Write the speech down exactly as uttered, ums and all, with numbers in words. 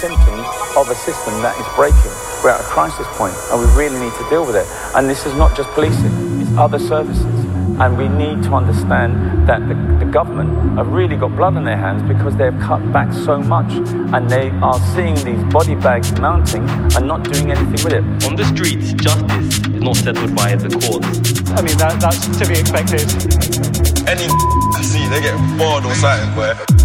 symptoms of a system that is breaking. We're at a crisis point, and we really need to deal with it. And this is not just policing, it's other services. And we need to understand that the, the government have really got blood on their hands because they've cut back so much, and they are seeing these body bags mounting and not doing anything with it. On the streets, justice is not settled by the courts. I mean, that, that's to be expected. Any see, they get bored or something, boy.